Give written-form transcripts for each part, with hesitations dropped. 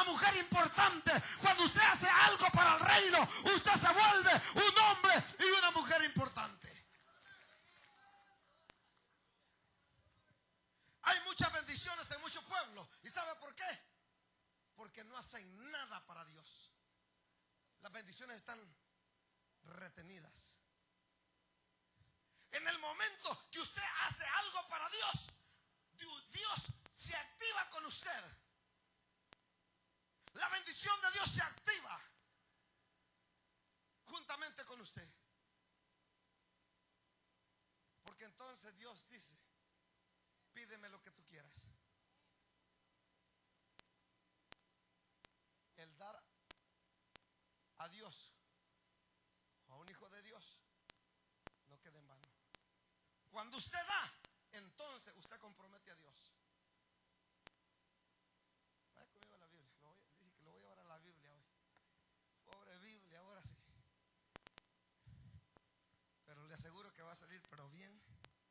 mujer importante. Cuando usted hace algo para el reino, usted se vuelve un hombre y una mujer importante. Hay muchas bendiciones en muchos pueblos. ¿Y sabe por qué? Porque no hacen nada para Dios. Las bendiciones están retenidas. En el momento que usted hace algo para Dios, Dios se activa con usted. La bendición de Dios se activa juntamente con usted. Porque entonces Dios dice: pídeme lo que tú quieras. El dar a Dios, a un hijo de Dios, no queda en vano. Cuando usted da, entonces usted compromete a Dios. Vaya conmigo a la Biblia. Dice que lo voy a llevar a la Biblia hoy. Pobre Biblia, ahora sí. Pero le aseguro que va a salir, pero bien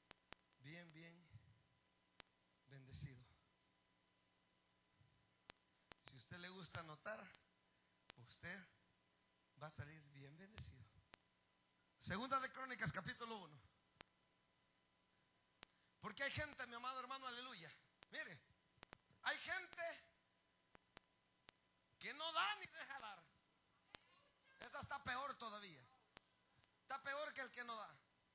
bendecido. Si a usted le gusta anotar, usted va a salir bien bendecido. Segunda de Crónicas, capítulo 1. Porque hay gente, mi amado hermano, aleluya. Mire, hay gente que no da ni deja dar. Esa está peor todavía. Está peor que el que no da.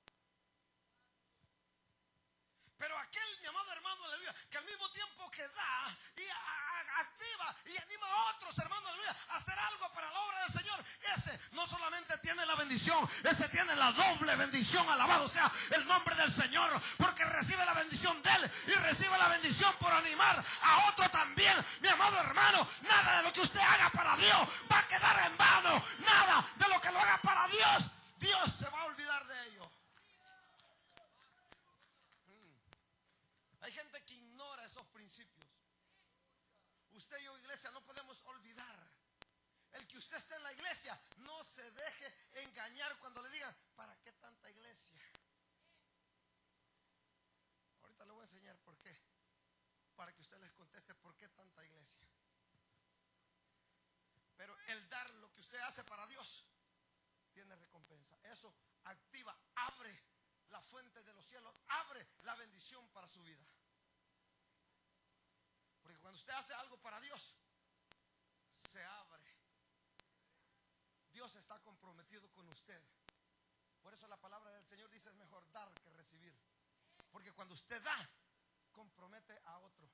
Pero aquel, mi amado hermano, aleluya, que al mismo tiempo que da y activa y anima a otros, hermano, aleluya, a hacer algo para la obra del Señor, ese no solamente tiene la bendición, ese tiene la doble bendición. Alabado sea el nombre del Señor, porque recibe la bendición de Él y recibe la bendición por animar a otro también. Mi amado hermano, nada de lo que usted haga para Dios va a quedar en vano. Nada de lo que lo haga para Dios, Dios se va a olvidar de ello. Hay gente que ignora esos principios. Usted y yo, iglesia, no podemos olvidar. El que usted esté en la iglesia, no se deje engañar cuando le digan: ¿para qué tanta iglesia? Ahorita le voy a enseñar por qué, para que usted les conteste por qué tanta iglesia. Pero el dar lo que usted hace para Dios tiene recompensa. Eso activa, abre la fuente de los cielos, abre la bendición para su vida. Porque cuando usted hace algo para Dios, se abre. Dios está comprometido con usted. Por eso la palabra del Señor dice: es mejor dar que recibir. Porque cuando usted da, compromete a otro.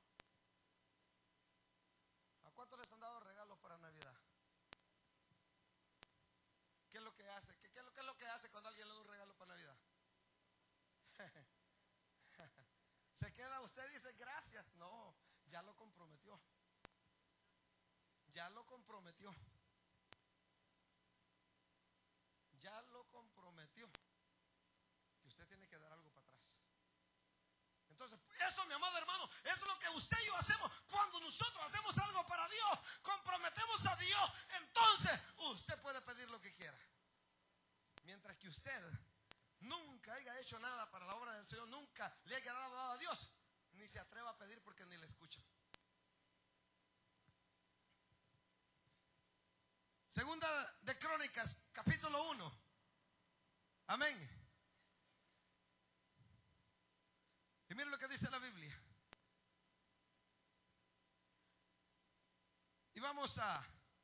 ¿A cuántos les han dado regalos para Navidad? ¿Qué es lo que hace? ¿Qué es lo que hace cuando alguien le da un regalo para Navidad? Se queda usted y dice: gracias. No, ya lo comprometió. Ya lo comprometió. Ya lo comprometió. Que usted tiene que dar algo para atrás. Entonces, eso, mi amado hermano, es lo que usted y yo hacemos. Cuando nosotros hacemos algo para Dios, comprometemos a Dios, entonces usted puede pedir lo que quiera. Mientras que usted nunca haya hecho nada para la obra del Señor, nunca le haya dado nada a Dios, ni se atreva a pedir porque ni le escucha. Segunda de Crónicas, capítulo 1. Amén. Y miren lo que dice la Biblia. Y vamos a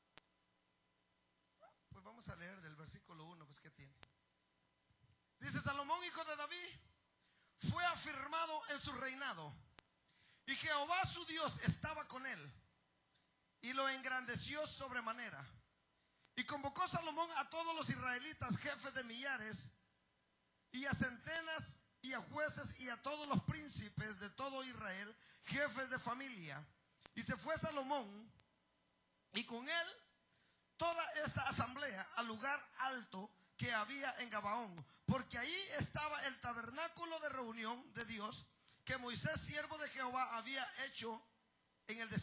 leer del versículo 1, pues, ¿qué tiene? Dice: Salomón, hijo de David, fue afirmado en su reinado, y Jehová su Dios estaba con él, y lo engrandeció sobremanera. Y convocó Salomón a todos los israelitas, jefes de millares, y a centenas, y a jueces, y a todos los príncipes de todo Israel, jefes de familia. Y se fue Salomón, y con él toda esta asamblea, al lugar alto que había en Gabaón, porque ahí estaba el tabernáculo de reunión de Dios, que Moisés, siervo de Jehová, había hecho en el desierto.